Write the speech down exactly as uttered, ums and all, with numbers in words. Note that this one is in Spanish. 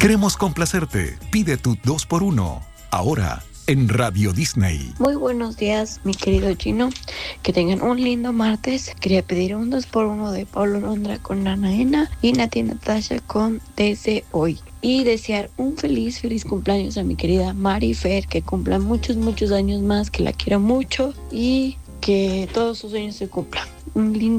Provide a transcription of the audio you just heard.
Queremos complacerte. Pide tu dos por uno. Ahora, en Radio Disney. Muy buenos días, mi querido Chino. Que tengan un lindo martes. Quería pedir un dos por uno de Pablo Londra con Anaena y Nati Natasha con Desde Hoy. Y desear un feliz, feliz cumpleaños a mi querida Mari Fer, que cumpla muchos, muchos años más, que la quiero mucho y que todos sus sueños se cumplan. Un lindo